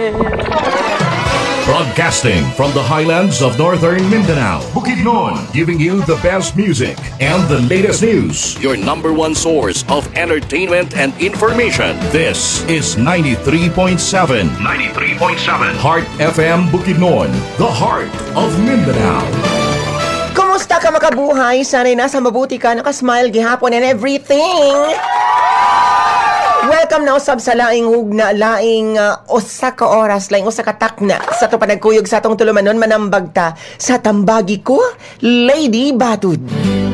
Broadcasting from the highlands of northern Mindanao, Bukidnon, giving you the best music and the latest news. Your number one source of entertainment and information. This is 93.7. 93.7. Heart FM Bukidnon, the heart of Mindanao. Kumusta ka makabuhay? Sana'y nasa mabuti ka, nakasmile gihapon and everything. Welcome na usab sa laing hugna, laing usa ka oras, laing usa ka takna sa panagkuyog sa atong tulumanon manambagta sa tambagi ko, Lady Batud.